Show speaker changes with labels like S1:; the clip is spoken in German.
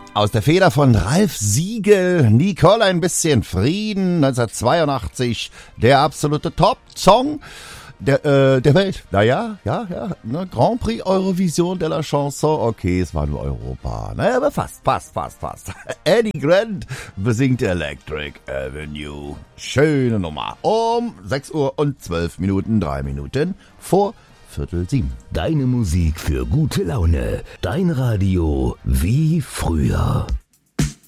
S1: Aus der Feder von Ralf Siegel, Nicole ein bisschen Frieden, 1982, der absolute Top-Song der Welt. Naja, ja, ne? Grand Prix Eurovision de la Chanson, okay, es war nur Europa, naja, aber fast. Eddie Grant besingt Electric Avenue. Schöne Nummer. Um 6 Uhr und 12 Minuten, 3 Minuten vor 6:45.
S2: Deine Musik für gute Laune. Dein Radio wie früher.